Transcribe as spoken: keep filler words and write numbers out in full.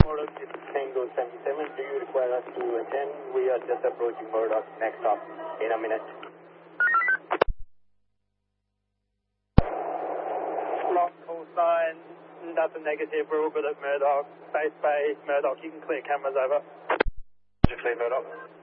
Murdoch, this is Tango seventy-seven. Do you require us to attend? We are just approaching Murdoch. Next stop in a minute. Lock call sign, nothing negative. We're all good at Murdoch. Base Bay, Murdoch. You can clear cameras over. Did you clear Murdoch?